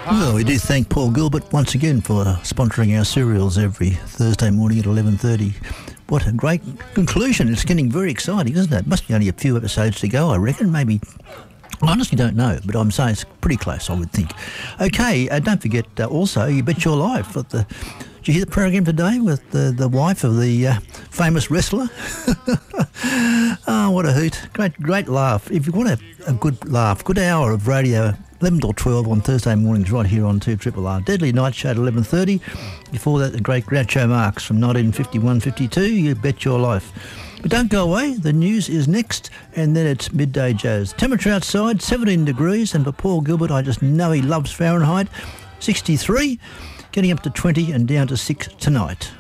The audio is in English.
Well, we do thank Paul Gilbert once again for sponsoring our serials every Thursday morning at 11:30. What a great conclusion. It's getting very exciting, isn't it? Must be only a few episodes to go, I reckon. Maybe, I honestly don't know, but I'm saying it's pretty close, I would think. Okay, don't forget also, You Bet Your Life. Did you hear the program today with the wife of the famous wrestler? Oh, what a hoot. Great laugh. If you want a good laugh, good hour of radio, 11 till 12 on Thursday mornings right here on 2RRR. Deadly Night Show at 11:30. Before that, the great Groucho Marx from 1951-52, You Bet Your Life. But don't go away, the news is next, and then it's Midday Joe's. Temperature outside, 17 degrees, and for Paul Gilbert, I just know he loves Fahrenheit, 63, getting up to 20 and down to 6 tonight.